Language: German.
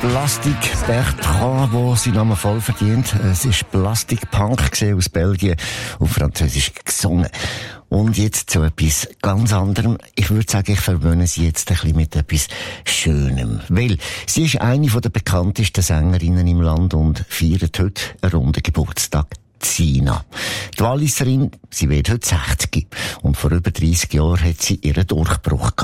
Plastic Bertrand, der seinen Namen voll verdient. Es ist Plastic Punk aus Belgien, auf Französisch gesungen. Und jetzt zu etwas ganz anderem. Ich würde sagen, ich verwöhne sie jetzt ein bisschen mit etwas Schönem. Weil sie ist eine der bekanntesten Sängerinnen im Land und feiert heute einen runden Geburtstag. Sina. Die Walliserin, sie wird heute 60. Und vor über 30 Jahren hat sie ihren Durchbruch gehabt.